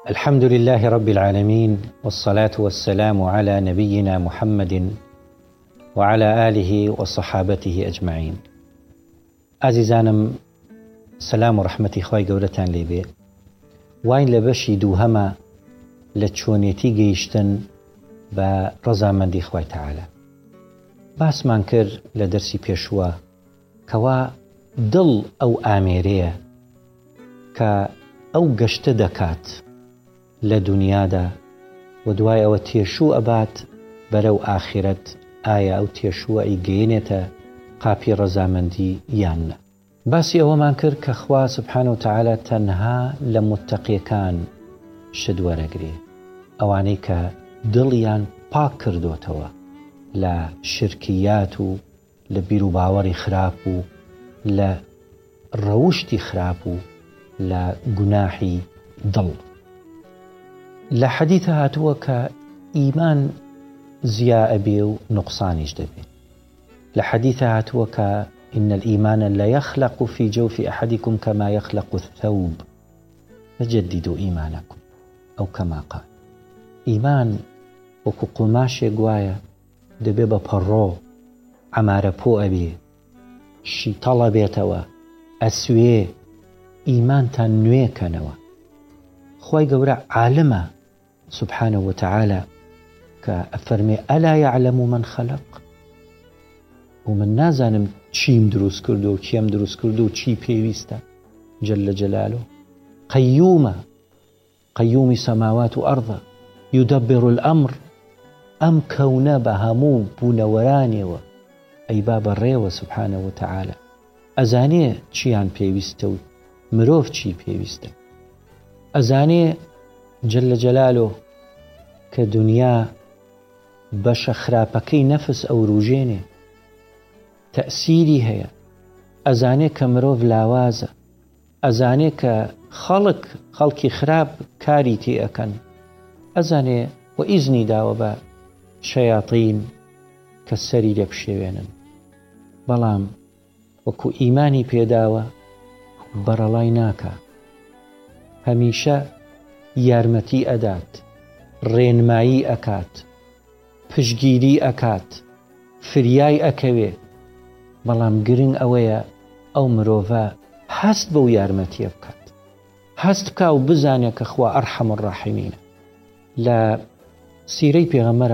الحمد لله رب العالمين والصلاة والسلام على نبينا محمد وعلى آله وصحابته أجمعين. عزيزانم سلام ورحمة خوای گەورەتان لێبێ. واین لە بەشی دووهەمە لە چۆنێتی گەیشتن بە ڕەزامەندی خوای تەعالە. باسمان کرد لە دەرسی پێشوە کەوا دڵ ئەو ئامێرەیە کە ئەو گەشتە دەکات لە دنیادا و دوای ئەوە تێشوو ئەبات بەرەو ئاخرەت، ئایا ئەو تێشووە ئەیگەیەنێتە قاپی ڕەزامەندی یان نە. باسی ئەوەمان کرد کە خوا سبحانه وتعالى تەنها لە متەقیەکان شت وەرەگرێ، ئەوانەی کە دڵیان پاک کردوتەوە لە شرکیات و لە بیر و باوەڕی خراپ و لە ڕەوشتی خراپ و لە گوناحی دڵ. لە حەدیثە هاتووە کە ئیمان زیا ئەبێ و نقصانیش دەبێ. لە حەدیثە هاتووە کە إن الإيمان لا يخلق في جوف أحدكم كما يخلق الثوب فجددوا إيمانكم أو كما قال. إيمان وەکو قوماشێک وایە دەبێ بە پەڕۆ عەمارە پۆ ئەبێ، شیتەڵە بێتەوە، ئەسوێ، ئیمانتان نوێکەنەوە. خوای گەورە عالمە سبحانه وتعالى کە ئەفەرمێ ئەلا يعلم من خلق، و من نازانم چیم دروست کردو و چیم دروست کردو و چی پێویستە. جل جلاله قەیومە، قەیومی سەماوات و ئەڕضە، يدبر الأمر، ئەم کەونە بە هەموو بوونەوەرانێوە ئەی با بەڕێوە سبحانه وتعالى. ئەزانێ چیان پێویستە و مرۆڤ چی پێویستە. ئەزانێ جل جلاله کە دنیا بەشە خراپەکەی نەفس ئەو ڕوژێنێ تەئسیری هەیە. ئەزانێ کە مرۆڤ لاوازە، ئەزانێ کە خەڵکی خراپ کاری تێ ئەکەن، ئەزانێ و ئیزنی داوە بە شەیاطین کە سەری لێ بشێوێنن. بەڵام وەکو ئیمانی پێداوە بەرەڵای ناکە، هەمیشە یارمەتی ئەدات، ڕێنمایی ئەکات، پشگیری ئەکات، فریای ئەکەوێ. بەڵام گرنگ ئەوەیە ئەو مرۆڤە هەست بەو یارمەتیە بکات، هەست بکا و بزانێت کە خوا ئەرحەم الراحیمینە. لە سیرەی پێغەمبەر